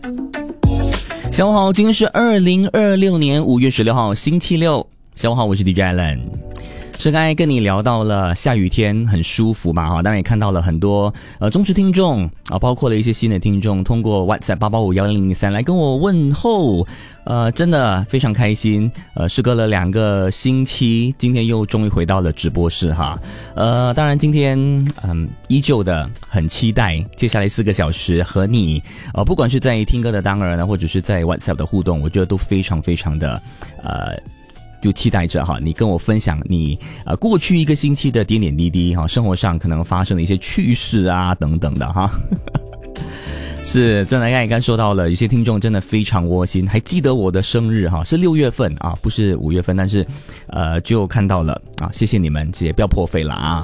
下午好，今天是2026年5月16号星期六。下午好，我是 DJ Alan。是刚才跟你聊到了下雨天很舒服嘛，当然也看到了很多忠实听众啊，包括了一些新的听众通过 WhatsApp 8851003来跟我问候，真的非常开心。时隔了2个星期，今天又终于回到了直播室哈。当然今天依旧的很期待接下来4个小时和你不管是在听歌的当儿呢，或者是在 WhatsApp 的互动，我觉得都非常非常的就期待着哈，你跟我分享你过去1个星期的点点滴滴哈，生活上可能发生的一些趣事啊等等的哈。是，真的刚才说到了，有些听众真的非常窝心，还记得我的生日哈，是6月份啊，不是5月份，但是就看到了啊，谢谢你们，也不要破费了啊。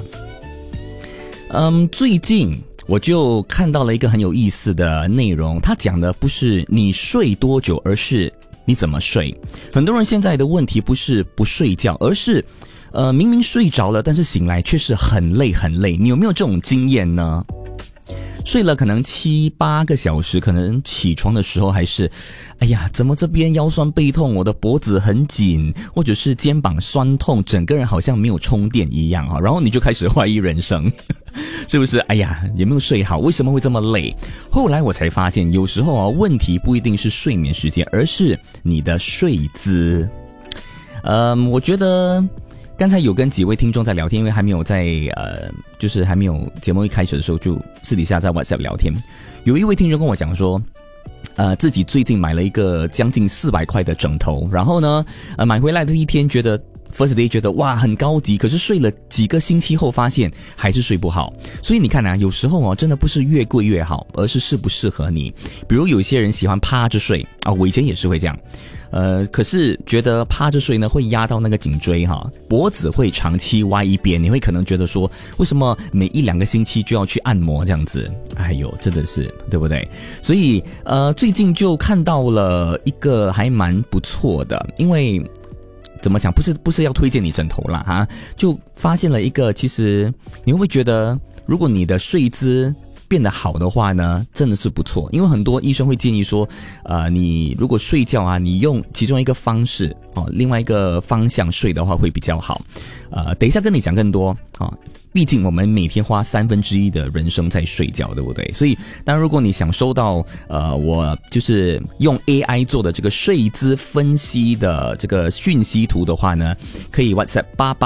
最近我就看到了一个很有意思的内容，它讲的不是你睡多久，而是你怎么睡。很多人现在的问题不是不睡觉，而是明明睡着了，但是醒来却是很累很累。你有没有这种经验呢？睡了可能7、8个小时，可能起床的时候还是哎呀，怎么这边腰酸背痛，我的脖子很紧，或者是肩膀酸痛，整个人好像没有充电一样啊，然后你就开始怀疑人生。是不是？哎呀，有没有睡好？为什么会这么累？后来我才发现，有时候问题不一定是睡眠时间，而是你的睡姿。我觉得刚才有跟几位听众在聊天，因为还没有在就是还没有节目一开始的时候，就私底下在 WhatsApp 聊天。有一位听众跟我讲说，自己最近买了一个将近400块的枕头，然后呢，买回来的一天觉得First day 觉得哇很高级，可是睡了几个星期后发现还是睡不好。所以你看啊，有时候真的不是越贵越好，而是适不适合你。比如有些人喜欢趴着睡啊，我以前也是会这样。可是觉得趴着睡呢会压到那个颈椎哈，脖子会长期歪一边，你会可能觉得说为什么每1、2个星期就要去按摩这样子？哎呦，真的是对不对？所以最近就看到了一个还蛮不错的，因为怎么讲，不是要推荐你枕头啦哈，就发现了一个，其实你会不会觉得，如果你的睡姿变得好的话呢，真的是不错。因为很多医生会建议说，你如果睡觉啊，你用其中一个方式另外一个方向睡的话会比较好。等一下跟你讲更多毕竟我们每天花1/3的人生在睡觉，对不对？所以当然如果你想收到我就是用 AI 做的这个睡姿分析的这个讯息图的话呢，可以 WhatsApp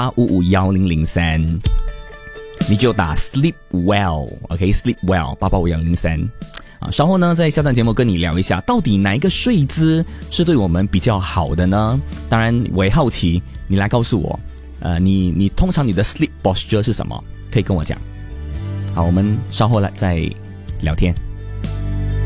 88551003，你就打 sleep well OK sleep well 885103。稍后呢在下段节目跟你聊一下，到底哪一个睡姿是对我们比较好的呢？当然我也好奇，你来告诉我你通常你的 sleep posture 是什么？可以跟我讲。好，我们稍后来再聊天。